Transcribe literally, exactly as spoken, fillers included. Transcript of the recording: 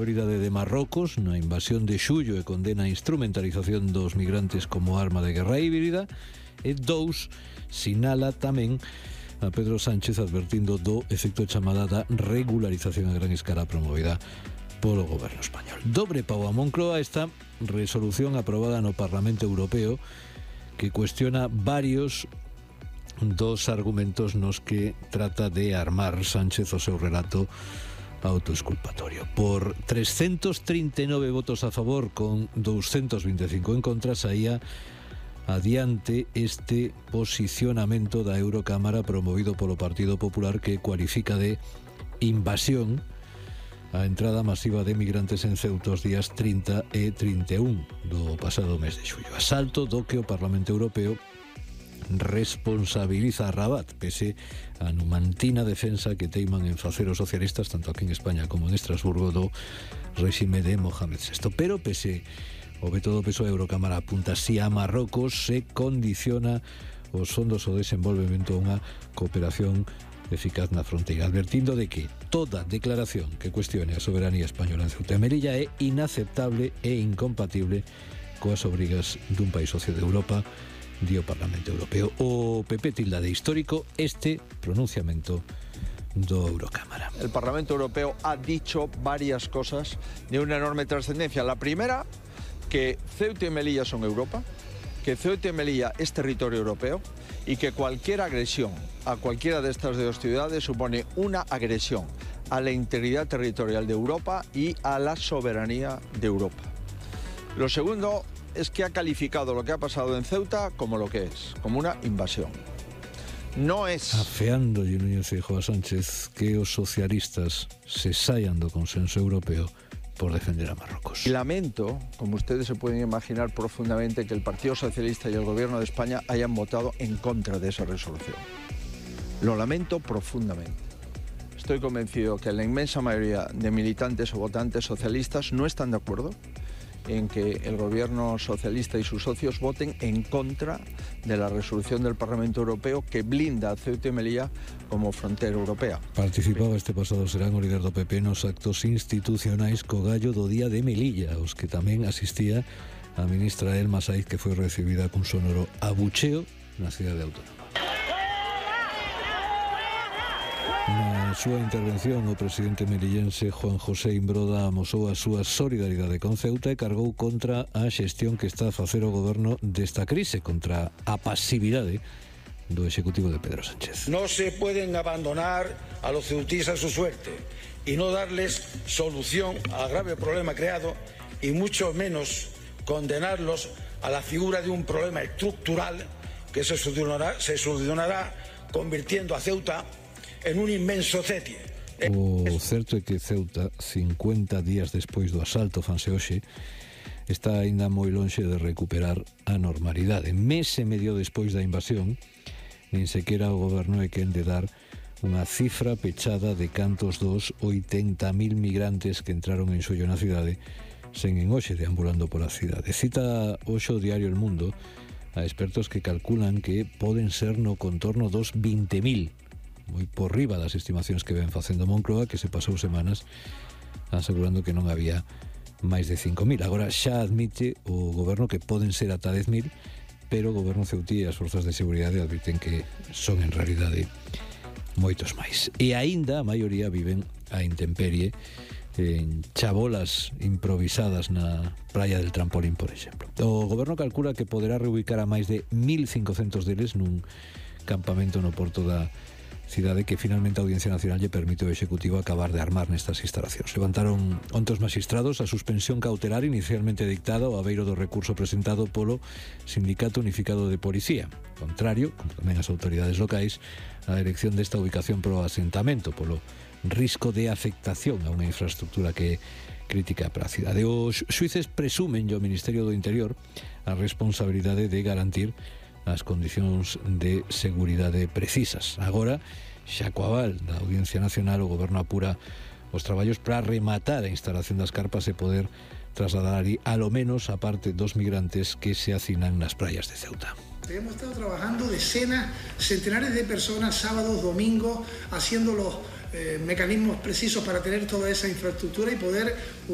responsabilidade de Marrocos na invasión de xullo e condena a instrumentalización dos migrantes como arma de guerra híbrida, e dous, sinala tamén a Pedro Sánchez advertindo do efecto de chamada da regularización a gran escala promovida polo goberno español. Dobre pau a Moncloa esta resolución aprobada no Parlamento Europeo que cuestiona varios dos argumentos nos que trata de armar Sánchez o seu relato autoexculpatorio. Por trescentos trinta e nove votos a favor con doscientos veinticinco en contra saía adiante este posicionamento da Eurocámara promovido polo Partido Popular que cualifica de invasión a entrada masiva de migrantes en Ceuta os días trinta e trinta e un do pasado mes de xullo. Asalto do que o Parlamento Europeo responsabiliza a Rabat, pese a numantina defensa que teiman en facer os socialistas tanto aquí en España como en Estrasburgo do réxime de Mohamed sexto. Pero pese o veto do P S O E, a Eurocámara apunta si a Marrocos se condiciona os fondos ao desenvolvemento a unha cooperación eficaz na fronteira, advertindo de que toda declaración que cuestione a soberanía española en Ceuta e Melilla é inaceptable e incompatible coas obrigas dun país socio de Europa, di o Parlamento Europeo. O P P tilda de histórico este pronunciamento do Eurocámara. El Parlamento Europeo ha dicho varias cosas de una enorme trascendencia. La primera, que Ceuta y Melilla son Europa, que Ceuta y Melilla es territorio europeo y que cualquier agresión a cualquiera de estas dos ciudades supone una agresión a la integridad territorial de Europa y a la soberanía de Europa. Lo segundo es que ha calificado lo que ha pasado en Ceuta como lo que es, como una invasión. No es... Afeándolle Núñez Feijóo a Sánchez que os socialistas se saian do consenso europeo por defender a Marrocos. Lamento, como ustedes se pueden imaginar profundamente, que el Partido Socialista y el Gobierno de España hayan votado en contra de esa resolución. Lo lamento profundamente. Estoy convencido que la inmensa mayoría de militantes o votantes socialistas no están de acuerdo en que el gobierno socialista y sus socios voten en contra de la resolución del Parlamento Europeo que blinda a Ceuta y Melilla como frontera europea. Participaba este pasado serán o líder do P P nos actos institucionais co gallo do Día de Melilla, os que tamén asistía a ministra Elma Saiz, que foi recibida cun sonoro abucheo na cidade autónoma. Na súa intervención, o presidente melillense Juan José Imbroda amosou a súa solidaridade con Ceuta e cargou contra a xestión que está a facer o goberno desta crise, contra a pasividade do executivo de Pedro Sánchez. No se pueden abandonar a los ceutís a su suerte y no darles solución al grave problema creado y mucho menos condenarlos a la figura de un problema estructural que se solucionará, se solucionará convirtiendo a Ceuta en un inmenso cetie. O certo é que Ceuta, cincuenta días despois do asalto fanse hoxe, está aínda moi lonxe de recuperar a normalidade. Mes e medio despois da invasión, nin sequera o goberno é quen de dar unha cifra pechada de cantos dos oitenta mil migrantes que entraron en xullo na cidade sen en hoxe deambulando pola cidade. Cita hoxe o diario El Mundo a expertos que calculan que poden ser no contorno dos vinte mil, moi por riba das estimacións que ven facendo Moncloa, que se pasou semanas asegurando que non había máis de cinco mil. Agora xa admite o goberno que poden ser ata dez mil, pero o goberno ceutí e as forzas de seguridade advirten que son en realidade moitos máis. E aínda a maioría viven a intemperie en chabolas improvisadas na praia del Trampolín, por exemplo. O goberno calcula que poderá reubicar a máis de mil cincocentos deles nun campamento no porto da cidade que finalmente a Audiencia Nacional lle permite ao Executivo acabar de armar nestas instalacións. Levantaron onte os magistrados a suspensión cautelar inicialmente dictada ao abeiro do recurso presentado polo Sindicato Unificado de Policía. Contrario, como tamén as autoridades locais, a elección desta ubicación pro asentamento polo risco de afectación a unha infraestructura que é crítica para a cidade. Os xuíces presumen ao Ministerio do Interior a responsabilidade de garantir as condicións de seguridade precisas. Agora, xa co aval da Audiencia Nacional, o goberno apura os traballos para rematar a instalación das carpas e poder trasladar ali a lo menos a parte dos migrantes que se hacinan nas praias de Ceuta. Hemos estado trabajando decenas, centenares de personas, sábados, domingos, haciendo los eh, mecanismos precisos para tener toda esa infraestructura y poder